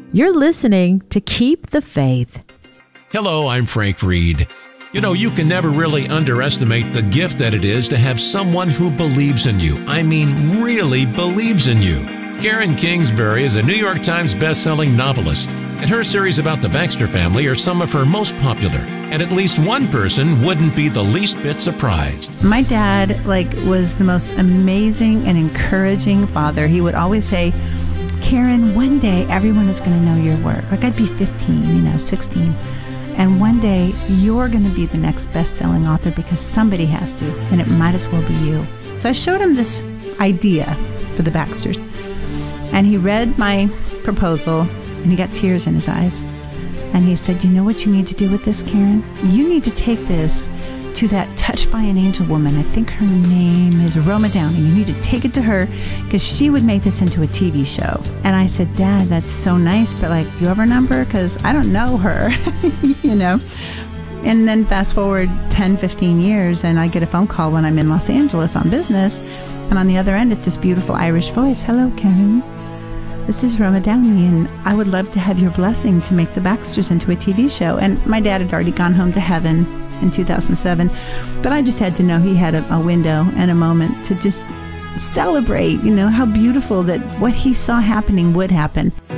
You're listening to Keep the Faith. Hello, I'm Frank Reed. You know, you can never really underestimate the gift that it is to have someone who believes in you. I mean, really believes in you. Karen Kingsbury is a New York Times best-selling novelist, and her series about the Baxter family are some of her most popular. And at least one person wouldn't be the least bit surprised. My dad, was the most amazing and encouraging father. He would always say, Karen, one day everyone is going to know your work. I'd be 15, 16. And one day you're going to be the next best-selling author because somebody has to, and it might as well be you. So I showed him this idea for the Baxters. And he read my proposal, and he got tears in his eyes. And he said, you know what you need to do with this, Karen? You need to take this to that Touched by an Angel woman. I think her name is Roma Downey. You need to take it to her because she would make this into a TV show. And I said, Dad, that's so nice, but do you have her number? Because I don't know her, And then fast forward 10, 15 years, and I get a phone call when I'm in Los Angeles on business. And on the other end, it's this beautiful Irish voice. Hello, Karen. This is Roma Downey, and I would love to have your blessing to make the Baxters into a TV show. And my dad had already gone home to heaven in 2007, but I just had to know he had a window and a moment to just celebrate, how beautiful that what he saw happening would happen.